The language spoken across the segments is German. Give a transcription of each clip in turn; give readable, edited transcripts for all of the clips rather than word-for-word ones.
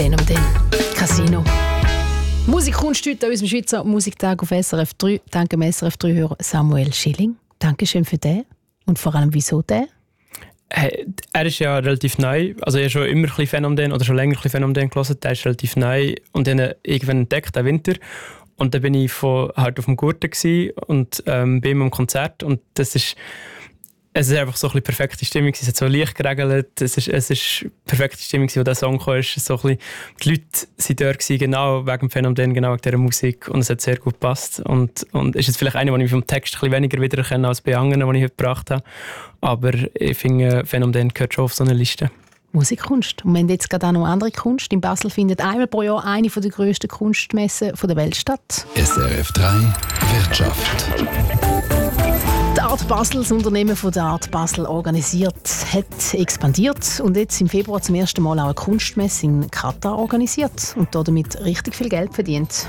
Phänomen. Casino. Musikkunst heute an unserem Schweizer Musiktag auf SRF 3. Danke dem SRF 3-Hörer Samuel Schilling. Dankeschön für den. Und vor allem, wieso den? Er ist ja relativ neu. Also ich habe schon immer ein bisschen Phänomen oder schon länger ein bisschen Phänomen gehört. Er ist relativ neu und ich habe ihn irgendwann entdeckt, den Winter. Und dann bin ich halt auf dem Gurten und bei ihm am Konzert. Und es ist einfach so ein bisschen perfekte Stimmung. Es hat so leicht geregelt. Es ist perfekte Stimmung, wo der Song kam. So ein bisschen, die Leute waren dort, genau wegen dem Phänomen, genau wegen dieser Musik. Und es hat sehr gut gepasst. Und ist jetzt vielleicht eine, die ich vom Text ein bisschen weniger wiedererkenne als bei anderen, die ich heute gebracht habe. Aber ich finde, Phänomen gehört schon auf so eine Liste. Musikkunst. Und wenn jetzt gerade auch noch andere Kunst. In Basel findet einmal pro Jahr eine der grössten Kunstmessen der Welt statt. SRF 3 Wirtschaft. Die Art Basel, das Unternehmen von der Art Basel organisiert, hat expandiert und jetzt im Februar zum ersten Mal auch eine Kunstmesse in Katar organisiert und damit richtig viel Geld verdient.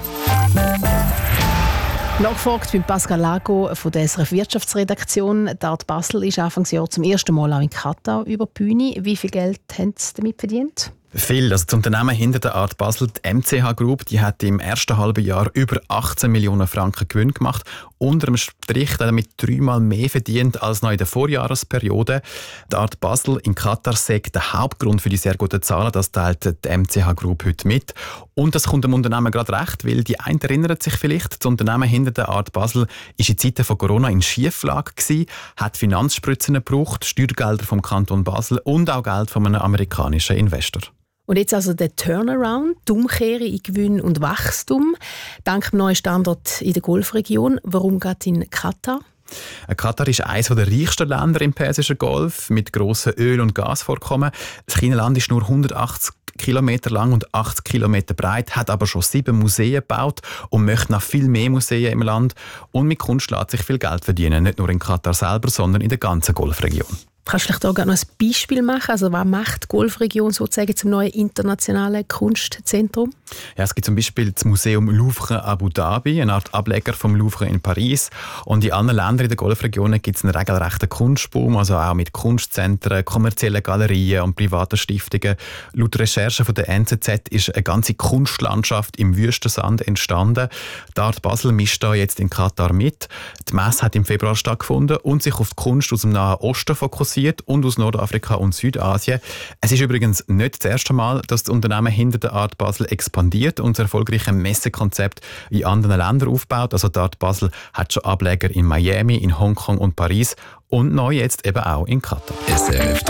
Nachgefragt bei Pascal Lago von der SRF Wirtschaftsredaktion. Die Art Basel ist Anfangsjahr zum ersten Mal auch in Katar über die Bühne. Wie viel Geld haben Sie damit verdient? Viel. Also das Unternehmen hinter der Art Basel, die MCH Group, die hat im ersten halben Jahr über 18 Millionen Franken Gewinn gemacht. Unter dem Strich damit 3-mal mehr verdient als noch in der Vorjahresperiode. Die Art Basel in Katar sagt der Hauptgrund für die sehr guten Zahlen. Das teilt die MCH Group heute mit. Und das kommt dem Unternehmen gerade recht, weil die einen erinnern sich vielleicht, das Unternehmen hinter der Art Basel war in Zeiten von Corona in Schieflage gewesen, hat Finanzspritzen gebraucht, Steuergelder vom Kanton Basel und auch Geld von einem amerikanischen Investor. Und jetzt also der Turnaround, die Umkehrung in Gewinn und Wachstum, dank dem neuen Standort in der Golfregion. Warum geht in Katar? Katar ist eines der reichsten Länder im Persischen Golf mit grossen Öl- und Gasvorkommen. Das kleine Land ist nur 180 Kilometer lang und 80 Kilometer breit, hat aber schon 7 Museen gebaut und möchte noch viel mehr Museen im Land. Und mit Kunst lässt sich viel Geld verdienen, nicht nur in Katar selber, sondern in der ganzen Golfregion. Kannst du vielleicht auch noch ein Beispiel machen? Also was macht die Golfregion sozusagen zum neuen internationalen Kunstzentrum? Ja, es gibt zum Beispiel das Museum Louvre Abu Dhabi, eine Art Ableger vom Louvre in Paris. Und in anderen Ländern in der Golfregion gibt es einen regelrechten Kunstboom, also auch mit Kunstzentren, kommerziellen Galerien und privaten Stiftungen. Laut Recherchen von der NZZ ist eine ganze Kunstlandschaft im Wüstensand entstanden. Die Art Basel mischt da jetzt in Katar mit. Die Messe hat im Februar stattgefunden und sich auf die Kunst aus dem Nahen Osten fokussiert und aus Nordafrika und Südasien. Es ist übrigens nicht das erste Mal, dass das Unternehmen hinter der Art Basel expandiert und das erfolgreiche Messekonzept in anderen Ländern aufbaut. Also die Art Basel hat schon Ableger in Miami, in Hongkong und Paris und neu jetzt eben auch in Katar. SRF